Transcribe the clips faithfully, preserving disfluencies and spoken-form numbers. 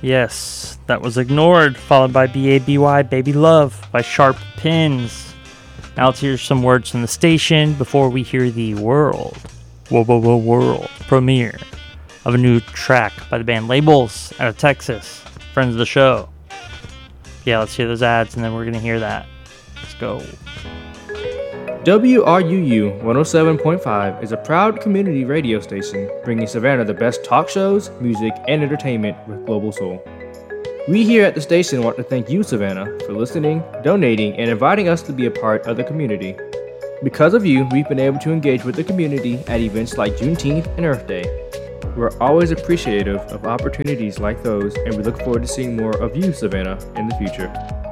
Yes, that was Ignored, followed by B A B Y, Baby Love, by Sharp Pins. Now let's hear some words from the station before we hear the world, whoa, whoa, whoa, world premiere of a new track by the band Labels out of Texas, friends of the show. Yeah, let's hear those ads and then we're going to hear that. Let's go. W R U U one oh seven point five is a proud community radio station bringing Savannah the best talk shows, music, and entertainment with Global Soul. We here at the station want to thank you, Savannah, for listening, donating, and inviting us to be a part of the community. Because of you, we've been able to engage with the community at events like Juneteenth and Earth Day. We're always appreciative of opportunities like those, and we look forward to seeing more of you, Savannah, in the future.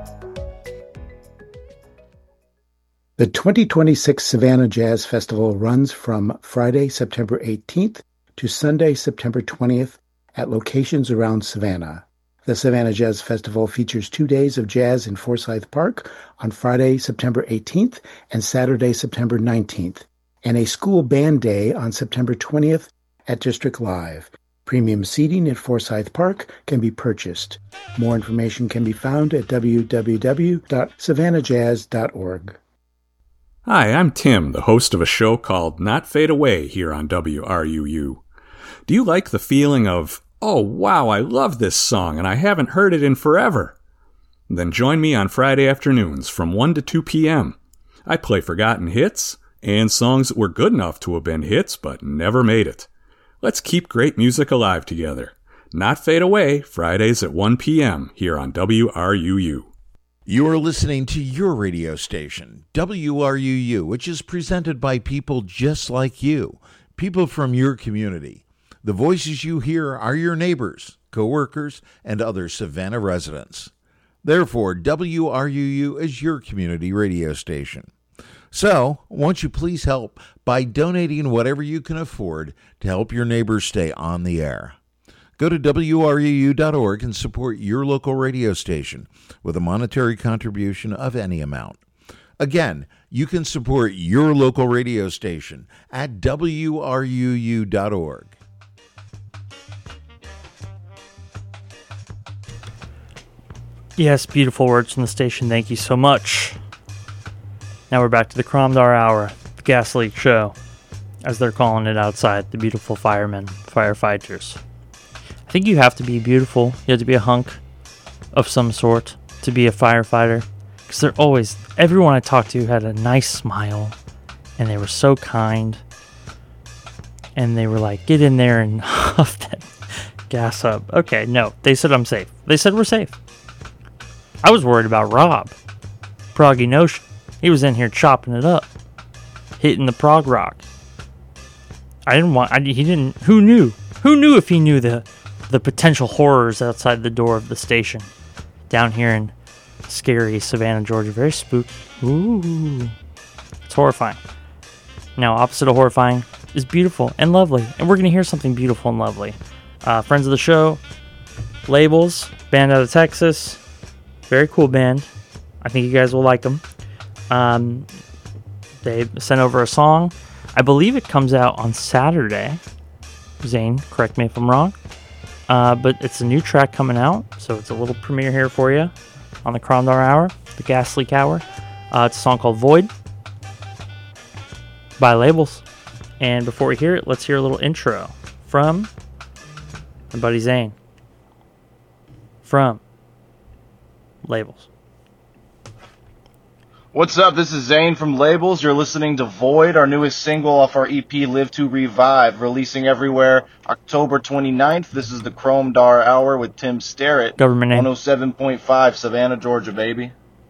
The twenty twenty-six Savannah Jazz Festival runs from Friday, September eighteenth to Sunday, September twentieth at locations around Savannah. The Savannah Jazz Festival features two days of jazz in Forsyth Park on Friday, September eighteenth and Saturday, September nineteenth, and a school band day on September twentieth at District Live. Premium seating at Forsyth Park can be purchased. More information can be found at w w w dot savannah jazz dot org. Hi, I'm Tim, the host of a show called Not Fade Away here on W R U U. Do you like the feeling of, oh wow, I love this song and I haven't heard it in forever? Then join me on Friday afternoons from one to two p.m. I play forgotten hits and songs that were good enough to have been hits but never made it. Let's keep great music alive together. Not Fade Away, Fridays at one p.m. here on W R U U. You are listening to your radio station, W R U U, which is presented by people just like you, people from your community. The voices you hear are your neighbors, coworkers, and other Savannah residents. Therefore, W R U U is your community radio station. So, won't you please help by donating whatever you can afford to help your neighbors stay on the air? Go to w r u u dot org and support your local radio station with a monetary contribution of any amount. Again, you can support your local radio station at w r u u dot org. Yes, beautiful words from the station. Thank you so much. Now we're back to the Kromdar Hour, the Gas Leak Show, as they're calling it outside, the beautiful firemen, firefighters. I think you have to be beautiful. You have to be a hunk of some sort to be a firefighter. Because they're always, everyone I talked to had a nice smile. And they were so kind. And they were like, get in there and huff that gas up. Okay, no. They said I'm safe. They said we're safe. I was worried about Rob. Proggy Notion. He was in here chopping it up. Hitting the prog rock. I didn't want, I, he didn't, who knew? Who knew if he knew the... the potential horrors outside the door of the station down here in scary Savannah, Georgia. Very spooky. Ooh. It's horrifying. Now, opposite of horrifying is beautiful and lovely. And we're going to hear something beautiful and lovely. Uh, friends of the show, Labels, band out of Texas. Very cool band. I think you guys will like them. Um, they sent over a song. I believe it comes out on Saturday. Zane, correct me if I'm wrong. Uh, but it's a new track coming out, so it's a little premiere here for you on the Kromdar Hour, the Gas Leak Hour. Uh, it's a song called Void by Labels. And before we hear it, let's hear a little intro from my buddy Zane. From Labels. What's up? This is Zane from Labels. You're listening to Void, our newest single off our E P Live to Revive, releasing everywhere October twenty-ninth. This is the Kromdar Hour with Tim Sterrett. Government name. one oh seven point five Savannah, Georgia, baby.